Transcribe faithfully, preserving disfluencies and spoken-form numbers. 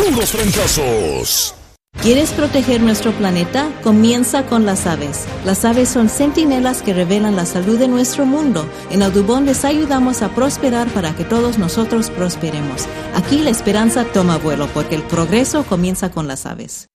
Puros Trancazos. ¿Quieres proteger nuestro planeta? Comienza con las aves. Las aves son centinelas que revelan la salud de nuestro mundo. En Audubon les ayudamos a prosperar para que todos nosotros prosperemos. Aquí la esperanza toma vuelo porque el progreso comienza con las aves.